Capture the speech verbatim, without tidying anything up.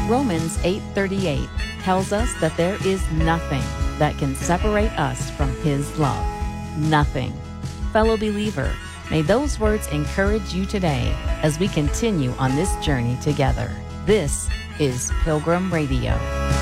Romans eight thirty-eight tells us that there is nothing that can separate us from His love. Nothing. Fellow believer, may those words encourage you today as we continue on this journey together. This is Pilgrim Radio.